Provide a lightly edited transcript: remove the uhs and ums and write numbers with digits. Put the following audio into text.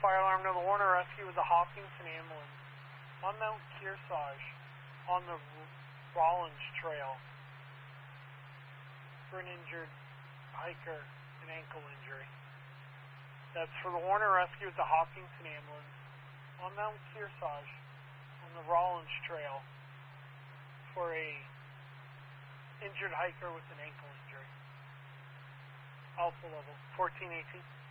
fire alarm to the Warner Rescue with the Hopkinton ambulance on Mount Kearsarge on the Rollins Trail for an injured hiker, an ankle injury. That's for the Warner Rescue with the Hopkinton ambulance on Mount Kearsarge on the Rollins Trail for a injured hiker with an ankle injury. Alpha level 1418.